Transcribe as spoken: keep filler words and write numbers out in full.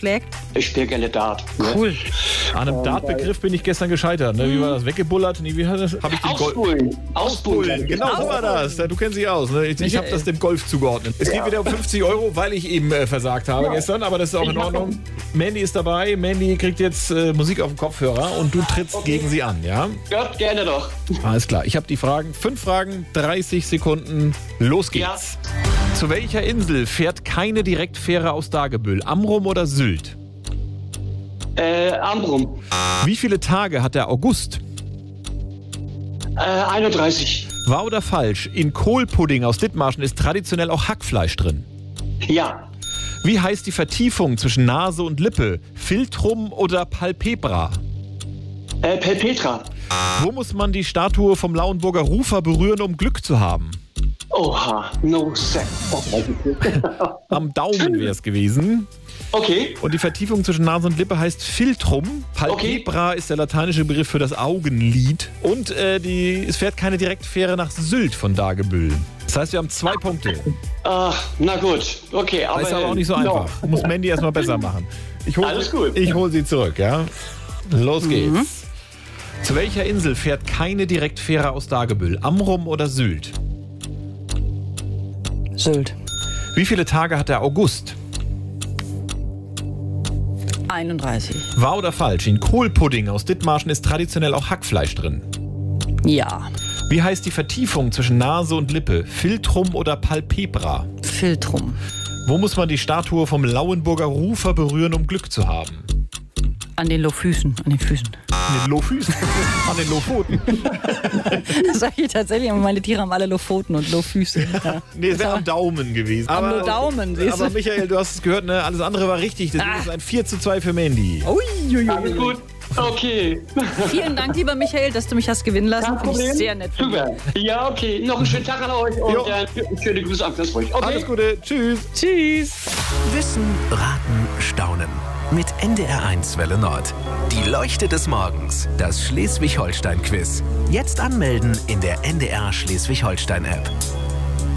schlägt? Ich spiele gerne Dart. Ne? Cool. An einem Dartbegriff bin ich gestern gescheitert. Ne? Wie war das? Weggebullert? Nee, wie hat das? Hab ich den Golf. Ausbulen. Ausbulen. Genau so war das. Du kennst dich aus. Ne? Ich, ich habe das dem Golf zugeordnet. Es Ja. geht wieder um fünfzig Euro, weil ich eben äh, versagt habe Ja. gestern. Aber das ist auch Ich in mach Ordnung. Mandy ist dabei. Mandy kriegt jetzt äh, Musik auf dem Kopfhörer und du trittst Okay. gegen sie an, ja? Ja, gerne doch. Alles klar. Ich habe die Fragen. Fünf Fragen, dreißig Sekunden. Los geht's. Zu welcher Insel fährt keine Direktfähre aus Dagebüll? Amrum oder Sylt? Äh, Amrum. Wie viele Tage hat der August? Äh, einunddreißig. Wahr oder falsch? In Kohlpudding aus Dithmarschen ist traditionell auch Hackfleisch drin. Ja. Wie heißt die Vertiefung zwischen Nase und Lippe? Philtrum oder Palpebra? Äh, Perpetra. Wo muss man die Statue vom Lauenburger Rufer berühren, um Glück zu haben? Oha. No sex. Am Daumen wäre es gewesen. Okay. Und die Vertiefung zwischen Nase und Lippe heißt Philtrum. Palpebra ist der lateinische Begriff für das Augenlid. Und äh, die, es fährt keine Direktfähre nach Sylt von Dagebüll. Das heißt, wir haben zwei Punkte. Ach, na gut. Okay, aber... Das ist aber auch nicht so no. einfach. Muss Mandy erstmal besser machen. Ich hol, Alles gut. Ich hole sie zurück, ja? Los geht's. Mhm. Zu welcher Insel fährt keine Direktfähre aus Dagebüll? Amrum oder Sylt? Sylt. Wie viele Tage hat der August? einunddreißig. Wahr oder falsch? In Kohlpudding aus Dithmarschen ist traditionell auch Hackfleisch drin. Ja. Wie heißt die Vertiefung zwischen Nase und Lippe? Philtrum oder Palpebra? Philtrum. Wo muss man die Statue vom Lauenburger Rufer berühren, um Glück zu haben? An den Lohfüßen. An den Füßen. An den Lohfüßen? An den Lohpfoten? Das sage ich tatsächlich, aber meine Tiere haben alle Lohpfoten und Lohfüße. Ja. Nee, es wäre am Daumen gewesen. Am Aber, Daumen, siehst du. aber Michael, du hast es gehört, ne? Alles andere war richtig. Das Ah. ist ein vier zu zwei für Mandy. Uiuiui. Alles gut. Okay. Vielen Dank, lieber Michael, dass du mich hast gewinnen lassen. Kein Finde ich Problem. sehr nett von dir. Super. Ja, okay. Noch einen schönen Tag an euch und Jo. äh, schöne Grüße an Flensburg. Okay. Alles Gute. Tschüss. Tschüss. Wissen, raten, staunen. Mit N D R eins Welle Nord. Die Leuchte des Morgens. Das Schleswig-Holstein-Quiz. Jetzt anmelden in der N D R Schleswig-Holstein-App.